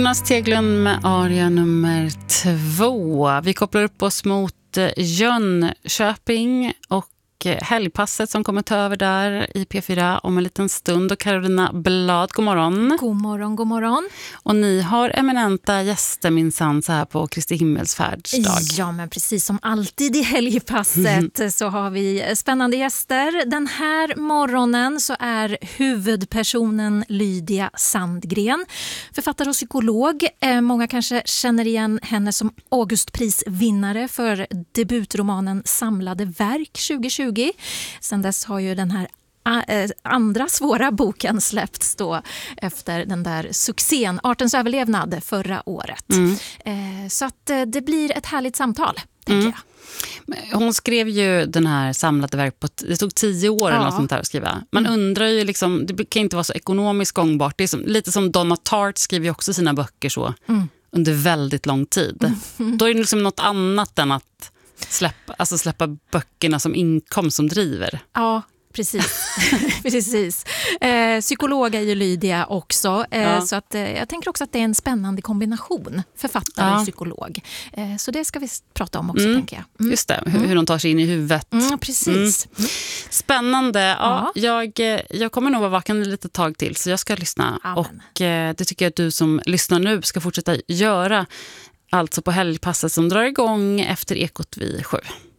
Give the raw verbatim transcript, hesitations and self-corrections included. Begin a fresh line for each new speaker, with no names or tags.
Jonas Teglund med aria nummer två. Vi kopplar upp oss mot Jönköping och helgpasset som kommer ta över där i P fyra om en liten stund. Och Carolina Blad, god morgon.
God morgon, god morgon.
Och ni har eminenta gäster minsann så här på Kristi himmelsfärdsdag.
Ja, men precis som alltid i helgpasset mm. så har vi spännande gäster. Den här morgonen så är huvudpersonen Lydia Sandgren, författare och psykolog. Många kanske känner igen henne som Augustprisvinnare för debutromanen Samlade verk tjugo tjugo. Sen dess har ju den här andra svåra boken släppts då efter den där succén Artens överlevnad förra året. Mm. Så att det blir ett härligt samtal, tänker mm.
jag. Hon skrev ju den här Samlade verk på, det tog tio år ja. eller något sånt där att skriva. Man mm. undrar ju liksom, det kan inte vara så ekonomiskt gångbart. Det är som, lite som Donna Tartt skriver ju också sina böcker så mm. under väldigt lång tid. Mm. Då är det liksom något annat än att Släppa, alltså släppa böckerna som inkomst som driver.
Ja, precis. precis. Eh, psykolog är ju Lydia också. Eh, ja. Så att, eh, jag tänker också att det är en spännande kombination. Författare ja. och psykolog. Eh, så det ska vi prata om också, mm. tänker jag. Mm.
Just det, hur, hur de tar sig in i huvudet.
Mm, precis. Mm.
Spännande. Ja, ja. Jag, jag kommer nog vara vaken lite tag till, så jag ska lyssna. Amen. Och eh, det tycker jag att du som lyssnar nu ska fortsätta göra. Alltså på helgpasset som drar igång efter Ekot vid sju.